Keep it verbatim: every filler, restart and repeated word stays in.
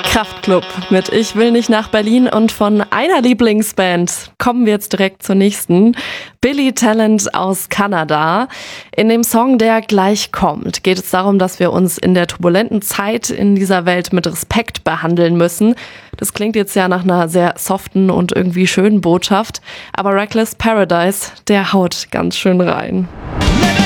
Kraftklub mit Ich will nicht nach Berlin, und von einer Lieblingsband kommen wir jetzt direkt zur nächsten. Billy Talent aus Kanada. In dem Song, der gleich kommt, geht es darum, dass wir uns in der turbulenten Zeit in dieser Welt mit Respekt behandeln müssen. Das klingt jetzt ja nach einer sehr soften und irgendwie schönen Botschaft, aber Reckless Paradise, der haut ganz schön rein.